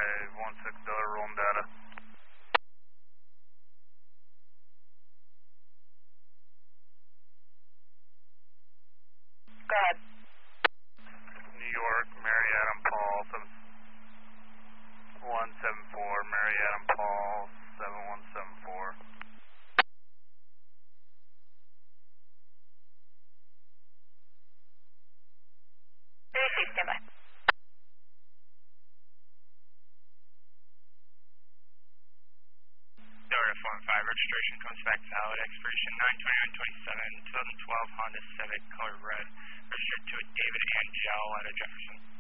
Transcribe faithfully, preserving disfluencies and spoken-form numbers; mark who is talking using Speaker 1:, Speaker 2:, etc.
Speaker 1: five one six Delta, rolling data.
Speaker 2: Go ahead.
Speaker 1: New York, Mary Adam Paul, one seven four, Mary Adam Paul, seven one seven four.
Speaker 2: thirty-six, standby.
Speaker 3: Delta four one five, registration comes back valid, expiration nine twenty-nine twenty-seven, twenty twelve Honda Civic, color red, registered to a David Angel out of Jefferson.